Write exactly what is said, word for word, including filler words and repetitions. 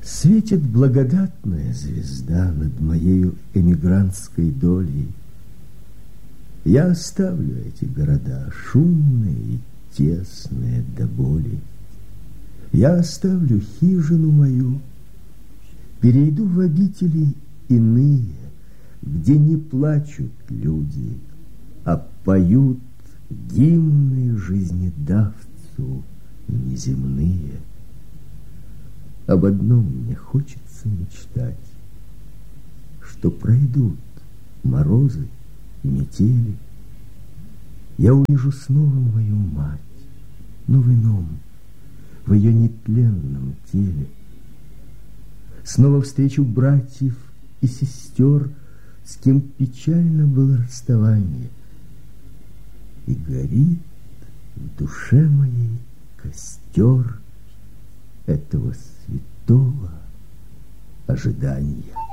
Светит благодатная звезда над моею эмигрантской долей. Я оставлю эти города, шумные и тесные до боли. Я оставлю хижину мою, перейду в обители иные, где не плачут люди, а поют гимны жизнедавцу неземные. Об одном мне хочется мечтать, что пройдут морозы и метели. Я увижу снова мою мать, но в ином, в ее нетленном теле. Снова встречу братьев и сестер, с кем печально было расставание. И горит в душе моей костер этого святого ожидания.